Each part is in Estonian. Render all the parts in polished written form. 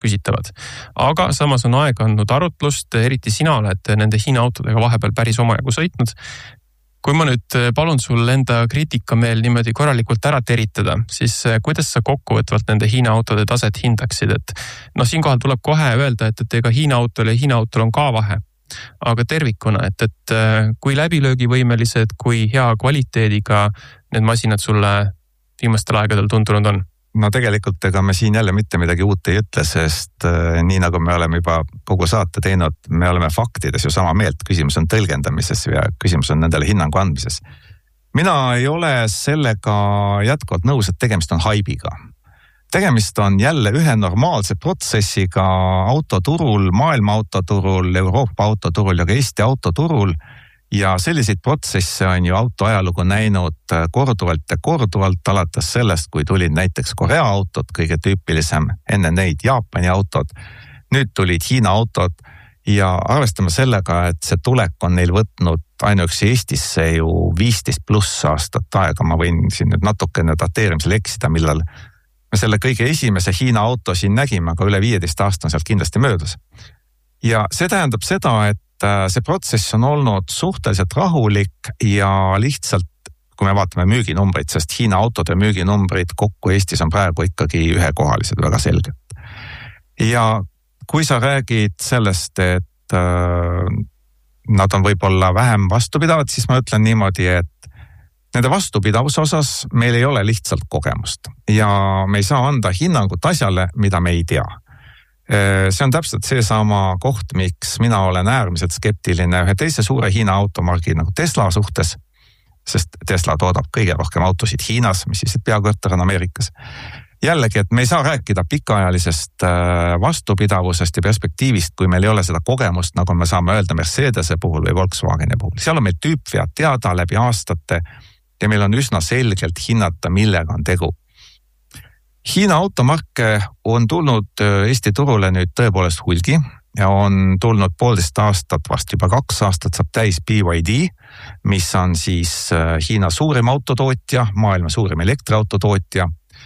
küsitavad. Aga samas on aeg andnud arutlust, eriti sina oled nende Hiina autodega vahepeal päris omajagu sõitnud. Kui ma nüüd palun sul enda kriitikameel niimoodi korralikult ära teritada, siis kuidas sa kokkuvõtvalt nende Hiina autode taset hindaksid? Et siinkohal tuleb kohe öelda, et ega Hiina autol ja Hiina autol on ka vahe. Aga tervikuna, et kui läbilöögivõimelised, kui hea kvaliteediga need masinad sulle viimastel aegadel tundunud on? No tegelikult ega me siin jälle mitte midagi uut ei ütle, sest nii nagu me oleme juba kogu saate teinud, me oleme faktides ju sama meelt, küsimus on tõlgendamises ja küsimus on nendele hinnangu andmises. Mina ei ole sellega jätkuvalt nõus, et tegemist on haibiga. Tegemist on jälle ühe normaalse protsessiga autoturul, maailma autoturul, Euroopa autoturul ja ka Eesti autoturul. Ja selliseid protsesse on ju autoajalugu näinud korduvalt alates sellest, kui tulid näiteks Korea autod, kõige tüüpilisem, enne neid Jaapani autod, nüüd tulid Hiina autod ja arvestame sellega, et see tulek on neil võtnud ainuüksi Eestisse ju 15+ aastat aega, ma võin siin nüüd natukene dateerimisel eksida, millal me selle kõige esimese Hiina auto siin nägime, aga üle 15 aastat on sealt kindlasti möödas. Ja see tähendab seda, et see protsess on olnud suhteliselt rahulik ja lihtsalt, kui me vaatame müüginumbreid, sest Hiina autode müüginumbrid kokku Eestis on praegu ikkagi ühekohalised väga selgelt. Ja kui sa räägid sellest, et nad on võib-olla vähem vastupidavad, siis ma ütlen niimoodi, et nende vastupidavuse osas meil ei ole lihtsalt kogemust ja me ei saa anda hinnangut asjale, mida me ei tea. See on täpselt seesama koht, miks mina olen äärmiselt skeptiline ühe teise suure Hiina automargi nagu Tesla suhtes, sest Tesla toodab kõige rohkem autosid Hiinas, mis siis peakõrter on Ameerikas. Jällegi, et me ei saa rääkida pikaajalisest vastupidavusest ja perspektiivist, kui meil ei ole seda kogemust, nagu me saame öelda Mercedese puhul või Volkswageni puhul. Seal on meil tüüpvead teada läbi aastate ja meil on üsna selgelt hinnata, millega on tegu. Hiina automarke on tulnud Eesti turule nüüd tõepoolest hulgi ja on tulnud 1,5 aastat, vast juba 2 aastat saab täis BYD, mis on siis Hiina suurim autotootja, maailma suurim elektriautotootja.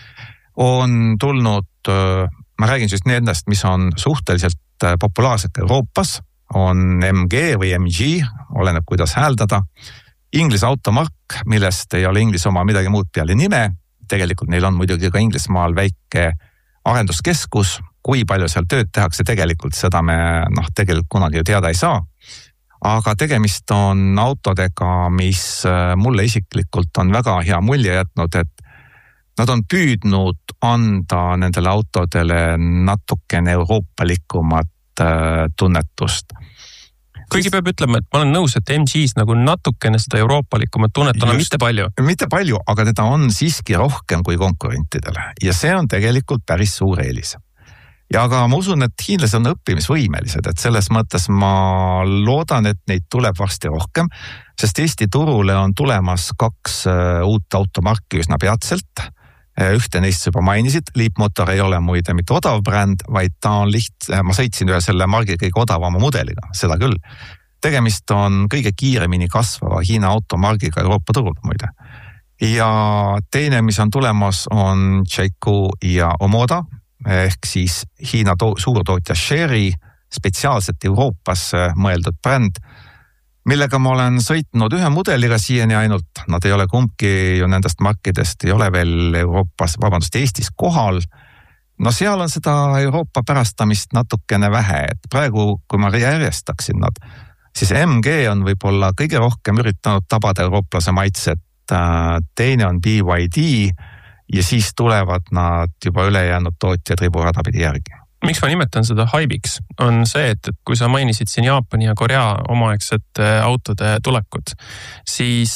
On tulnud, ma räägin siis nendest, mis on suhteliselt populaarsed Euroopas, on MG või MG, oleneb kuidas hääldada, Inglise automark, millest ei ole Inglise oma midagi muud peale nime. Tegelikult neil on muidugi ka Inglismaal väike arenduskeskus, kui palju seal tööd tehakse tegelikult, seda me tegelikult kunagi ju teada ei saa. Aga tegemist on autodega, mis mulle isiklikult on väga hea mulje jätnud, et nad on püüdnud anda nendele autodele natukene euroopalikumat tunnetust. Kuigi peab ütlema, et ma olen nõus, et MG's nagu natukene seda euroopalikumat tunnet on, mitte palju. Mitte palju, aga teda on siiski rohkem kui konkurentidele ja see on tegelikult päris suur eelis. Ja aga ma usun, et hiinlased on õppimisvõimelised, et selles mõttes ma loodan, et neid tuleb varsti rohkem, sest Eesti turule on tulemas 2 uut automarki üsna peatselt. Ühte neist juba mainisid, Leapmotor ei ole muide mitte odav bränd, vaid ta on ma sõitsin ühe selle margi kõige odavama mudeliga, seda küll. Tegemist on kõige kiiremini kasvava Hiina automargiga Euroopa turul muide. Ja teine, mis on tulemas, on Cheiko ja Omoda, ehk siis Hiina suurtootja Chery, spetsiaalselt Euroopas mõeldud bränd, millega ma olen sõitnud ühe mudeliga siiani ainult, nad ei ole kumbki ju nendest markidest, ei ole veel Eestis kohal. No seal on seda Euroopa pärastamist natukene vähe, et praegu, kui ma järjestaksin nad, siis MG on võib-olla kõige rohkem üritanud tabada eurooplase maitset, teine on BYD ja siis tulevad nad juba ülejäänud tootjad riburada pidi järgi. Miks ma nimetan seda haibiks, on see, et kui sa mainisid siin Jaapani ja Korea omaaegset autode tulekut, siis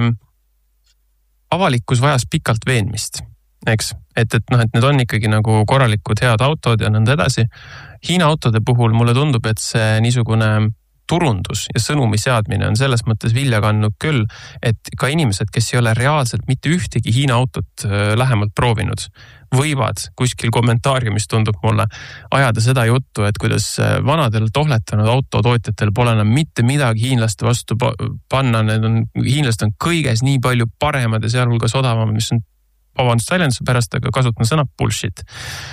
avalikkus vajas pikalt veenmist, eks? Et need on ikkagi nagu korralikud head autod ja nõnda edasi. Hiina autode puhul mulle tundub, et see niisugune turundus ja sõnumi seadmine on selles mõttes vilja kandnud küll, et ka inimesed, kes ei ole reaalselt mitte ühtegi Hiina autot lähemalt proovinud, võivad kuskil kommentaariumis tundub mulle ajada seda juttu, et kuidas vanadel tohletanud autotootjatel pole enam mitte midagi hiinlaste vastu panna, hiinlased on kõiges nii palju paremad ja sealhulgas odavamad, mis on vabandust väljenduse pärast, aga kasutan sõna bullshit.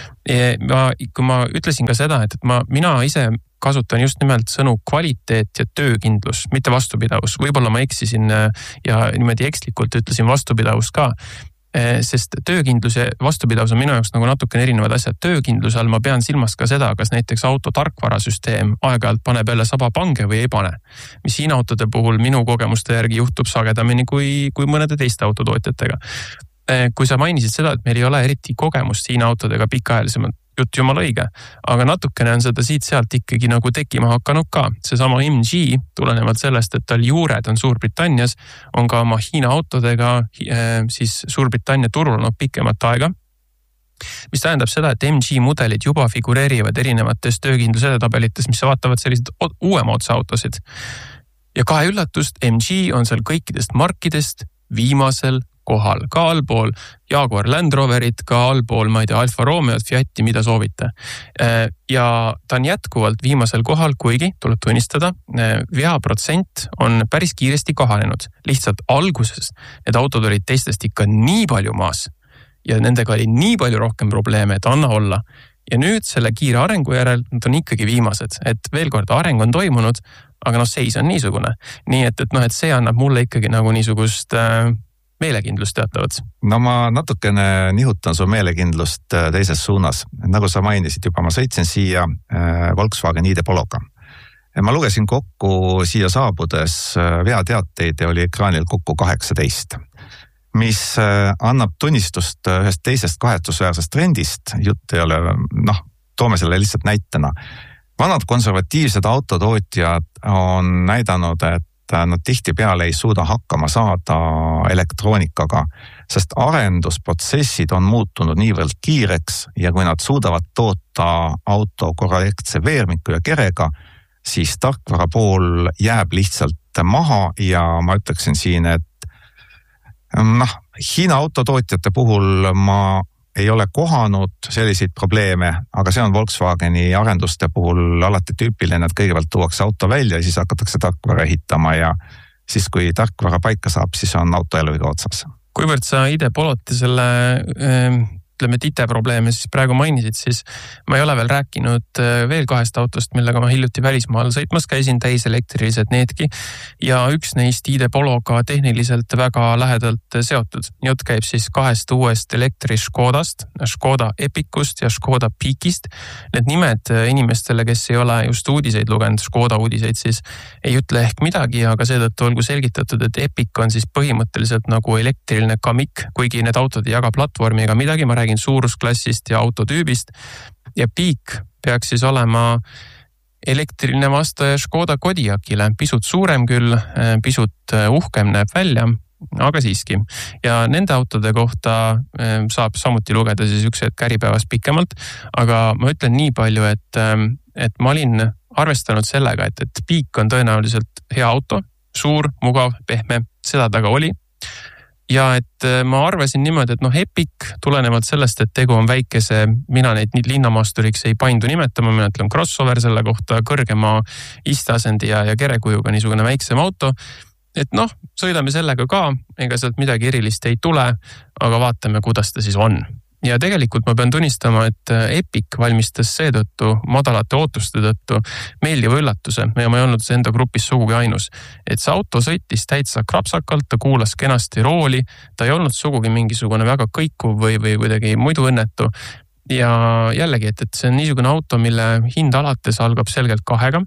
Kui ma ütlesin ka seda, et mina ise kasutan just nimelt sõnu kvaliteet ja töökindlus, mitte vastupidavus. Võib-olla ma eksisin ja niimoodi ekslikult ütlesin vastupidavus ka, sest töökindlus ja vastupidavus on minu jaoks nagu natukene erinevad asjad. Töökindluse all ma pean silmas ka seda, kas näiteks auto tarkvarasüsteem aeg-ajalt paneb jälle saba pange või ei pane. Mis siin autode puhul minu kogemuste järgi juhtub sagedamini kui mõnede teiste autotootjatega. Kui sa mainisid seda, et meil ei ole eriti kogemust siin autodega pikaajalisemalt, jutt jumala õige, aga natukene on seda siit-sealt ikkagi nagu tekkima hakanud ka. Seesama MG, tulenevalt sellest, et tal juured on Suurbritannias, on ka oma Hiina autodega siis Suurbritannia turul olnud pikemat aega. Mis tähendab seda, et MG mudelid juba figureerivad erinevates töökindluse tabelites, mis vaatavad sellised uuemoodsa autosid. Ja kahe üllatust, MG on seal kõikidest markidest viimasel kohal, ka allpool Jaguar Land Roverit, ka allpool, ma ei tea, Alfa Romeot, Fiati, mida soovite. Ja ta on jätkuvalt viimasel kohal, kuigi tuleb tunnistada, veaprotsent on päris kiiresti kahanenud. Lihtsalt alguses need autod olid teistest ikka nii palju maas ja nendega oli nii palju rohkem probleeme, et anna olla. Ja nüüd selle kiire arengu järel nad on ikkagi viimased, et veel kord areng on toimunud, aga seis on niisugune. Nii et see annab mulle ikkagi nagu niisugust meelekindlust teatavad. No ma natukene nihutan su meelekindlust teises suunas. Nagu sa mainisid juba, ma sõitsin siia Volkswagen ID Pologa. Ma lugesin kokku siia saabudes veateateid ja oli ekraanil kokku 18, mis annab tunnistust ühest teisest kahetsusväärsest trendist. Jutt ei ole, toome selle lihtsalt näitena. Vanad konservatiivsed autotootjad on näidanud, et nad tihtipeale ei suuda hakkama saada elektroonikaga, sest arendusprotsessid on muutunud niivõrd kiireks ja kui nad suudavad toota auto korrektse veermiku ja kerega, siis tarkvara pool jääb lihtsalt maha ja ma ütleksin siin, et Hiina autotootjate puhul ma ei ole kohanud selliseid probleeme, aga see on Volkswageni arenduste puhul alati tüüpiline, et kõigepealt tuuakse auto välja ja siis hakatakse tarkvara ehitama ja siis kui tarkvara paika saab, siis on auto eluiga otsas. Kuivõrd sa ID Polot ja selle IT-probleeme siis praegu mainisid, siis ma ei ole veel rääkinud veel kahest autost, millega ma hiljuti välismaal sõitmas käisin, täiselektrilised needki ja üks neist ID Pologa tehniliselt väga lähedalt seotud. Jutt käib siis kahest uuest elektri Škodast, Škoda Epicust ja Škoda Peakist. Need nimed inimestele, kes ei ole just uudiseid lugenud, Škoda uudiseid, siis ei ütle ehk midagi, aga seetõttu olgu selgitatud, et Epic on siis põhimõtteliselt nagu elektriline Kamik, kuigi need autod ei jaga platvormi ega midagi, ma räägin suurusklassist ja autotüübist ja Peak peaks siis olema elektriline vastaja Škoda Kodiaqile, pisut suurem küll, pisut uhkem näeb välja, aga siiski. Ja nende autode kohta saab samuti lugeda siis üks hetk Äripäevas pikemalt, aga ma ütlen nii palju, et ma olin arvestanud sellega, et Peak on tõenäoliselt hea auto, suur, mugav, pehme, seda taga oli. Ja et ma arvasin niimoodi, et Epic tulenevalt sellest, et tegu on väikese, mina neid linnamaasturiks ei paindu nimetama, mina ütlen crossover selle kohta, kõrgema isteasendi ja kerekujuga niisugune väiksem auto. Et sõidame sellega ka, ega sealt midagi erilist ei tule, aga vaatame, kuidas ta siis on. Ja tegelikult ma pean tunnistama, et Epic valmistas seetõttu madalate ootuste tõttu meeldiva üllatuse ja ma ei olnud enda grupis sugugi ainus. Et see auto sõitis täitsa krapsakalt, ta kuulas kenasti rooli, ta ei olnud sugugi mingisugune väga kõikuv või kuidagi muidu õnnetu. Ja jällegi, et see on niisugune auto, mille hind alates algab selgelt 2,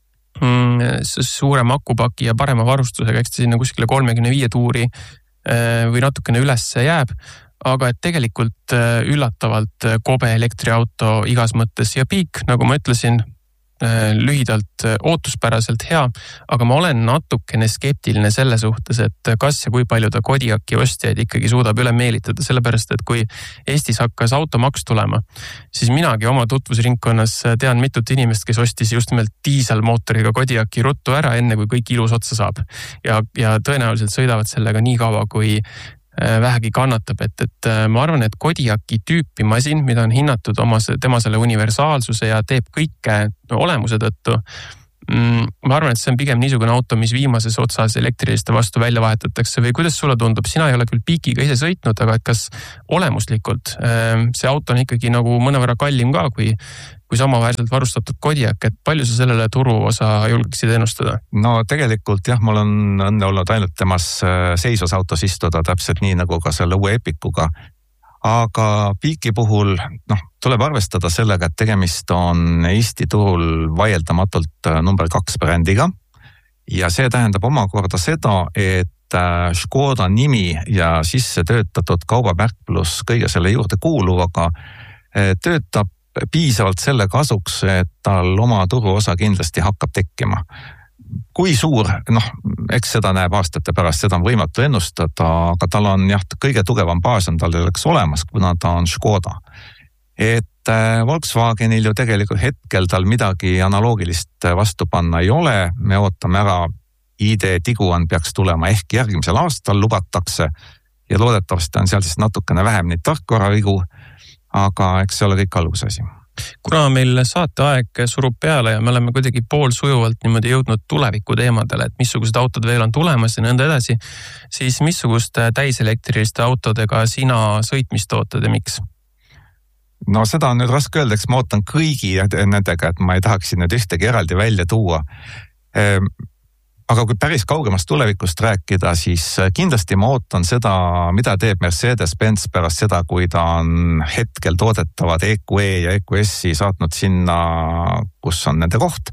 suurem akupaki ja parema varustusega, eks ta sinna kuskile 35 tuuri või natukene üles jääb. Aga et tegelikult üllatavalt kobe elektriauto igas mõttes ja Peak, nagu ma ütlesin, lühidalt ootuspäraselt hea, aga ma olen natukene skeptiline selle suhtes, et kas ja kui palju ta Kodiaqi ostjaid ikkagi suudab üle meelitada, sellepärast et kui Eestis hakkas automaks tulema, siis minagi oma tutvusringkonnas tean mitut inimest, kes ostis just nimelt diiselmootoriga Kodiaqi ruttu ära, enne kui kõik ilus otsa saab. Ja tõenäoliselt sõidavad sellega nii kaua, kui vähegi kannatab, et ma arvan, et Kodiaqi tüüpi masin, mida on hinnatud tema selle universaalsuse ja teeb kõike olemuse tõttu, ma arvan, et see on pigem niisugune auto, mis viimases otsas elektriliste vastu välja vahetatakse või kuidas sulle tundub, sina ei ole küll Peakiga ise sõitnud, aga et kas olemuslikult see auto on ikkagi nagu mõnevõrra kallim ka kui samaväärselt varustatud Kodiaq, et palju sa sellele turuosa julgeksid ennustada? No tegelikult jah, mul on õnne olnud ainult temas seisvas autos istuda täpselt nii nagu ka selle uue Epicuga. Aga Peaki puhul tuleb arvestada sellega, et tegemist on Eesti turul vaieldamatult number 2 brändiga ja see tähendab omakorda seda, et Škoda nimi ja sisse töötatud kaubamärk pluss kõige selle juurde kuuluvaga töötab piisavalt selle kasuks, et tal oma turuosa kindlasti hakkab tekkima. Kui suur, eks seda näeb aastate pärast, seda on võimatu ennustada, aga tal on kõige tugevam baas on tal oleks olemas, kuna ta on Škoda. Et Volkswagenil ju tegelikult hetkel tal midagi analoogilist vastu panna ei ole, me ootame ära, ID Tiguan peaks tulema ehk järgmisel aastal lubatakse ja loodetavasti on seal siis natukene vähem neid tarkvaravigu, aga eks see ole kõik algusasi. Kuna meil saateaeg surub peale ja me oleme kuidagi poolsujuvalt niimoodi jõudnud tuleviku teemadele, et missugused autod veel on tulemas ja nõnda edasi, siis missuguste täiselektriliste autodega sina sõitmist ootad ja miks? No seda on nüüd raske öelda, eks ma ootan kõigi nendega, et ma ei tahaks nüüd ühtegi eraldi välja tuua. Aga kui päris kaugemast tulevikust rääkida, siis kindlasti ma ootan seda, mida teeb Mercedes-Benz pärast seda, kui ta on hetkel toodetavad EQE ja EQS-i saatnud sinna, kus on nende koht.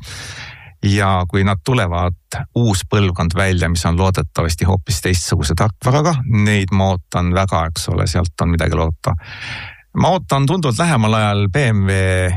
Ja kui nad tulevad uus põlvkond välja, mis on loodetavasti hoopis teistsuguse tarkvaraga, neid ma ootan väga, eks ole, sealt on midagi loota. Ma ootan tunduvalt lähemal ajal BMW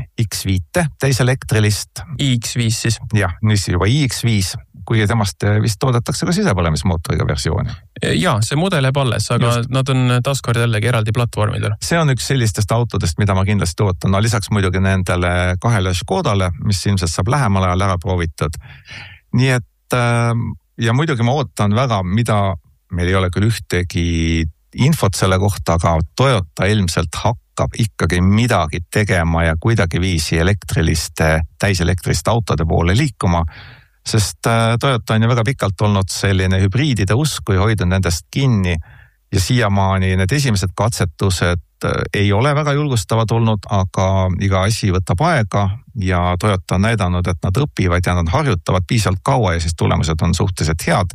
X5 täiselektrilist. iX5 siis? Jah, nüüd juba iX5, kui temast vist toodetakse ka sisepõlemismootoriga versiooni. Jaa, see mudel jääb alles, aga just. Nad on taaskord jällegi eraldi platvormidel. See on üks sellistest autodest, mida ma kindlasti ootan. No lisaks muidugi nendele 2 Škodale, mis ilmselt saab lähemal ajal ära proovitud. Nii et, ja muidugi ma ootan väga, mida meil ei ole küll ühtegi infot selle kohta, aga Toyota ilmselt hakkab ikkagi midagi tegema ja kuidagi viisi täiselektriste autode poole liikuma, sest Toyota on ju väga pikalt olnud selline hübriidide usku ja hoidnud nendest kinni ja siiamaani need esimesed katsetused ei ole väga julgustavad olnud, aga iga asi võtab aega ja Toyota on näidanud, et nad õpivad ja nad harjutavad piisavalt kaua ja siis tulemused on suhteliselt head.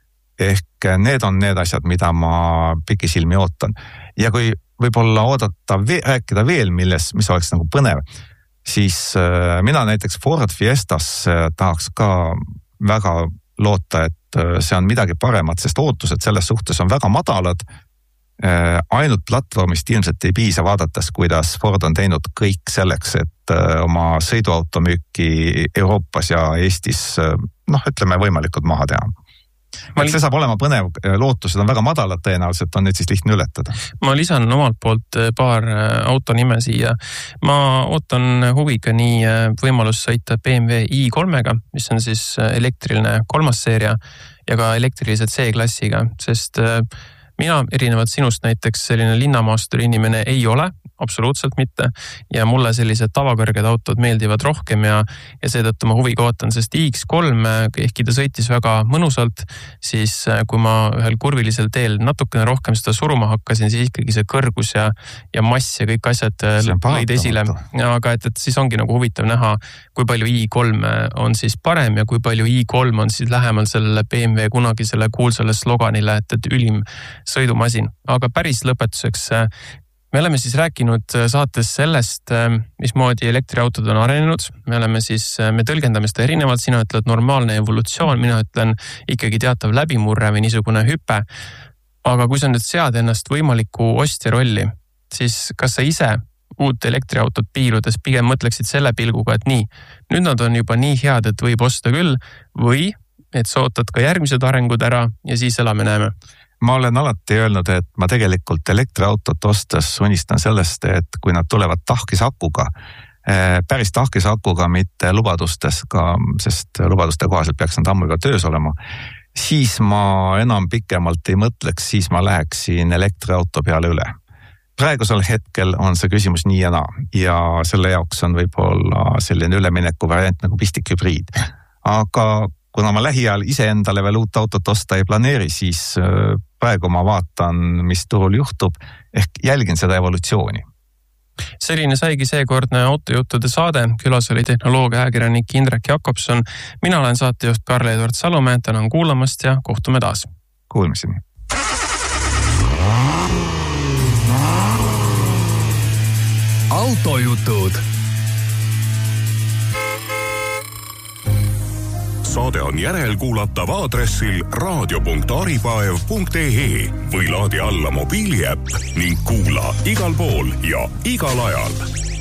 Ehk need on need asjad, mida ma pikisilmi ootan. Ja kui võib-olla rääkida veel, mis oleks nagu põnev, siis mina näiteks Ford Fiestas tahaks ka väga loota, et see on midagi paremat, sest ootused selles suhtes on väga madalad. Ainult platvormist ilmselt ei piisa vaadates, kuidas Ford on teinud kõik selleks, et oma sõiduauto müüki Euroopas ja Eestis, ütleme võimalikult maha teha. See saab olema põnev, lootused on väga madalad tõenäoliselt, on neid siis lihtne ületada. Ma lisan omalt poolt paar auto nime siia. Ma ootan huviga nii võimalus sõita BMW i3-ga, mis on siis elektriline 3. seeria ja ka elektrilise C-klassiga, sest mina erinevalt sinust näiteks selline linnamaasturi inimene ei ole, absoluutselt mitte. Ja mulle sellised tavakõrged autod meeldivad rohkem ja seetõttu ma huviga ootan, sest iX3, ehkki ta sõitis väga mõnusalt, siis kui ma ühel kurvilisel teel natukene rohkem seda suruma hakkasin, siis ikkagi see kõrgus ja mass ja kõik asjad lõid esile. Aga et siis ongi nagu huvitav näha, kui palju i3 on siis parem ja kui palju i3 on siis lähemal sellele BMW kunagisele kuulsale sloganile, et ülim sõidumasin. Aga päris lõpetuseks me oleme siis rääkinud saates sellest, mismoodi elektriautod on arenenud. Me tõlgendame seda erinevalt, sina ütled normaalne evolutsioon, mina ütlen ikkagi teatav läbimurre või niisugune hüpe. Aga kui sa nüüd sead ennast võimaliku ostja rolli, siis kas sa ise uut elektriautot piiludes pigem mõtleksid selle pilguga, et nii, nüüd nad on juba nii head, et võib osta küll, või et sa ootad ka järgmised arengud ära ja siis elame näeme? Ma olen alati öelnud, et ma tegelikult elektriautot ostes unistan sellest, et kui nad tulevad tahkisakuga, päris tahkisakuga, mitte lubadustes ka, sest lubaduste kohaselt peaks nad ammu juba töös olema, siis ma enam pikemalt ei mõtleks, siis ma läheksin elektriauto peale üle. Praegusel hetkel on see küsimus nii ja naa ja selle jaoks on võib-olla selline ülemineku variant nagu pistikhübriid. aga kuna ma lähiajal iseendale veel uut autot osta ei planeeri, siis praegu ma vaatan, mis turul juhtub, ehk jälgin seda evolutsiooni. Selline saigi seekordne autojuttude saade. Külas oli tehnoloogia ajakirjanik Indrek Jakobson. Mina olen saatejuht Karl-Edvard Salumäe, tänan kuulamast ja kohtume taas. Kuulmiseni. Autojutud. Saade on järelkuulatav aadressil radio.aripaev.ee või laadi alla mobiiliäpp ning kuula igal pool ja igal ajal.